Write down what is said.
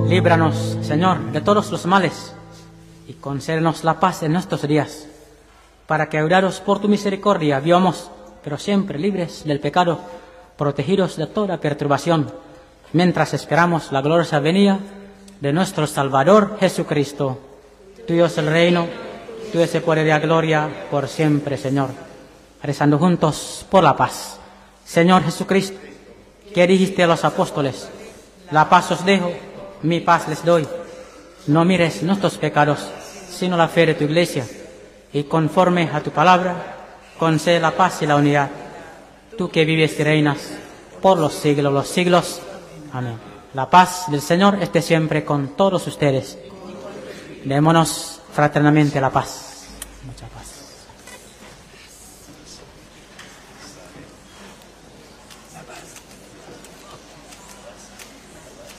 Líbranos, Señor, de todos los males y concédenos la paz en nuestros días, para que, ayudados por tu misericordia, vivamos, pero siempre libres del pecado, protegidos de toda perturbación, mientras esperamos la gloriosa venida de nuestro Salvador Jesucristo. Tuyo es el reino, tuyo es el poder y la gloria por siempre, Señor. Rezando juntos por la paz. Señor Jesucristo, que dijiste a los apóstoles: la paz os dejo, mi paz les doy. No mires nuestros pecados, sino la fe de tu Iglesia, y conforme a tu palabra, concede la paz y la unidad. Tú que vives y reinas por los siglos. Amén. La paz del Señor esté siempre con todos ustedes. Démonos fraternalmente la paz. Mucha paz.